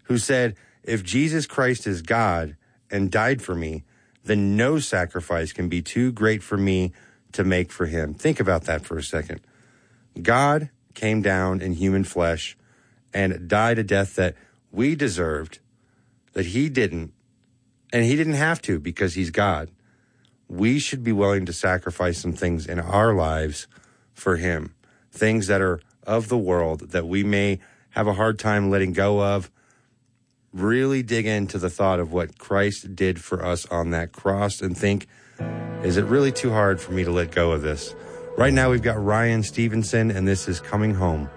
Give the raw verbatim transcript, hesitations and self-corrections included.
who said, if Jesus Christ is God and died for me, then no sacrifice can be too great for me to make for him. Think about that for a second. God came down in human flesh and died a death that we deserved, that he didn't, and he didn't have to because he's God. We should be willing to sacrifice some things in our lives for him, things that are of the world that we may have a hard time letting go of. Really dig into the thought of what Christ did for us on that cross and think, is it really too hard for me to let go of this? Right now we've got Ryan Stevenson, and this is Coming Home.